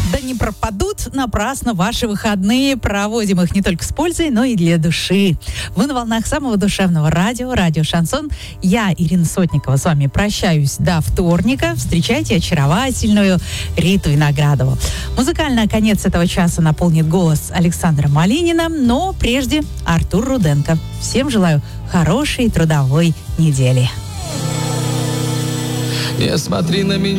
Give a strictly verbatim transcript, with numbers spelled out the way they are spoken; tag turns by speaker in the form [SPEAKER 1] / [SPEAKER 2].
[SPEAKER 1] Да не пропадут напрасно ваши выходные. Проводим их не только с пользой, но и для души. Вы на волнах самого душевного радио, радио «Шансон». Я, Ирина Сотникова, с вами прощаюсь до вторника. Встречайте очаровательную Риту Виноградову. Музыкально конец этого часа наполнит голос Александра Малинина, но прежде Артур Руденко. Всем желаю хорошей трудовой недели.
[SPEAKER 2] Не смотри на меня.